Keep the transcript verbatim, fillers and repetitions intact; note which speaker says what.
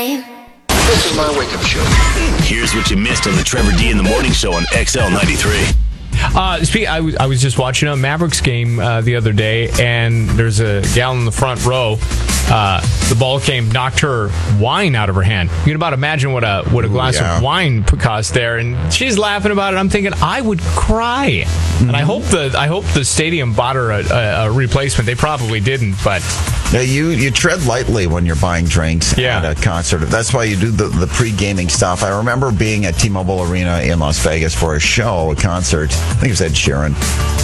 Speaker 1: time.
Speaker 2: This is my wake-up show.
Speaker 3: Here's what you missed on the Trevor D in the Morning Show on X L ninety-three.
Speaker 4: Uh, speak, I, w- I was just watching a Mavericks game uh, the other day, and there's a gal in the front row. Uh, the ball came, knocked her wine out of her hand. You can about imagine what a what a glass
Speaker 5: yeah.
Speaker 4: of wine cost there, and she's laughing about it. I'm thinking I would cry, mm-hmm. and I hope the I hope the stadium bought her a, a, a replacement. They probably didn't, but
Speaker 5: yeah, you you tread lightly when you're buying drinks
Speaker 4: yeah.
Speaker 5: at a concert. That's why you do the the pre-gaming stuff. I remember being at T-Mobile Arena in Las Vegas for a show, a concert. I think it was Ed Sheeran.